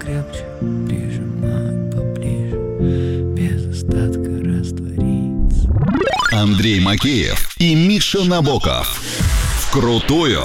покрепче прижимать поближе, без остатка раствориться. Андрей Макеев и Миша Набоков. Вкрутую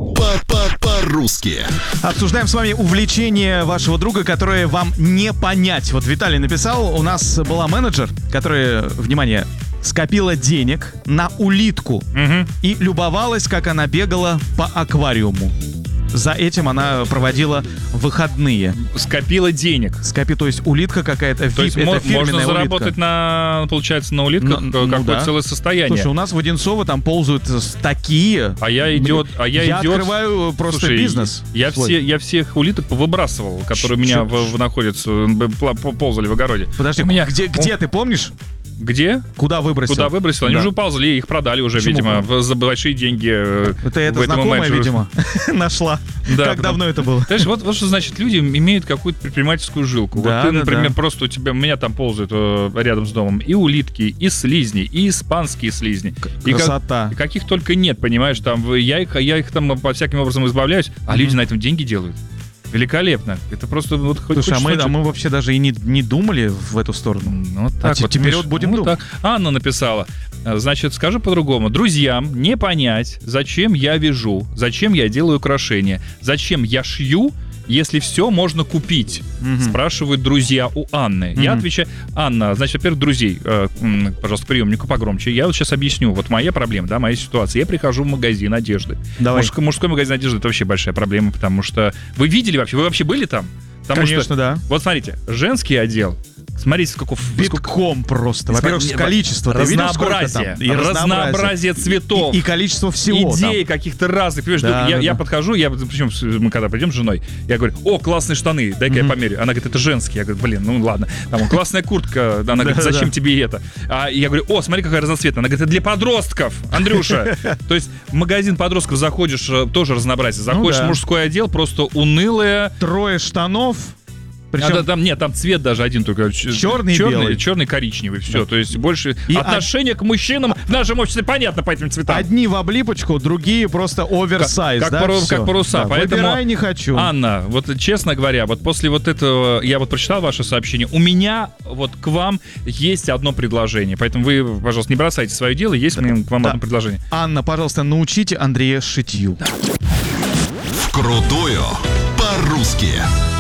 по-русски. Обсуждаем с вами увлечение вашего друга, которое вам не понять. Вот Виталий написал, у нас была менеджер, которая, внимание, скопила денег на улитку и любовалась, как она бегала по аквариуму. За этим она проводила выходные. Скопила денег. То есть улитка какая-то, То есть это фирменная можно заработать улитка. получается, на улитках какое-то целое состояние. Слушай, у нас в Одинцово там ползают такие. Я открываю просто бизнес. Я всех улиток повыбрасывал, которые у меня находятся, ползали в огороде. Подожди, где ты помнишь? Где? Куда выбросил? Куда выбросил? Они уже уползли, их продали уже, видимо, за большие деньги. Это знакомая, видимо, нашла. Да, как давно это было? Знаешь, вот что значит, люди имеют какую-то предпринимательскую жилку. Да, вот ты, например, просто у меня там ползают рядом с домом и улитки, и слизни, и испанские слизни. Красота. И каких только нет, понимаешь, там я их там по всяким образом избавляюсь, а люди на этом деньги делают. Великолепно. Это просто вот хоть. Слушай, мы вообще даже и не думали в эту сторону. Ну, так вот, теперь вот будем думать. Анна написала. Значит, скажу по-другому. Друзьям не понять, зачем я вяжу, зачем я делаю украшения, зачем я шью, если все можно купить, спрашивают друзья у Анны. Я отвечаю, Анна, значит, во-первых, друзей, пожалуйста, приемнику погромче. Я вот сейчас объясню, вот моя проблема, да, моя ситуация. Я прихожу в магазин одежды. Мужской магазин одежды — это вообще большая проблема, потому что вы видели вообще, вы вообще были там? Конечно, да. Вот смотрите, женский отдел. Смотрите, сколько битком просто. Во-первых, количество. Разнообразие цветов. И количество всего. Идей каких-то разных. Понимаешь, я подхожу, причем мы когда пойдем с женой, я говорю: о, классные штаны, дай-ка я померю. Она говорит: это женские. Я говорю: блин, ну ладно. Там классная куртка. Она говорит: зачем тебе это? А я говорю: о, смотри, какая разноцветная. Она говорит: это для подростков, Андрюша. То есть в магазин подростков заходишь, тоже разнообразие. Заходишь в мужской отдел, просто унылое. 3 штанов. Причем... там цвет даже один только. Черный, белый. Черный, коричневый. Все. Да. То есть больше отношение к мужчинам в нашем обществе понятно по этим цветам. Одни в облипочку, другие просто оверсайз. Как паруса. Да, поэтому, выбирай, не хочу. Анна, вот честно говоря, вот после вот этого, я вот прочитал ваше сообщение, у меня вот к вам есть одно предложение. Поэтому вы, пожалуйста, не бросайте свое дело, есть к вам одно предложение. Анна, пожалуйста, научите Андрея шитью. Вкрутую по-русски.